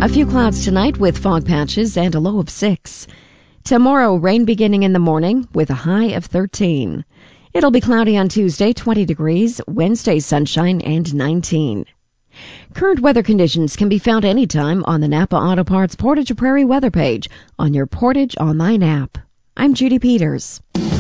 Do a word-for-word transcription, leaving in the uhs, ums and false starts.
A few clouds tonight with fog patches and a low of six. Tomorrow, rain beginning in the morning with a high of thirteen. It'll be cloudy on Tuesday, twenty degrees, Wednesday, sunshine, and nineteen. Current weather conditions can be found anytime on the Napa Auto Parts Portage Prairie weather page on your Portage Online app. I'm Judy Peters.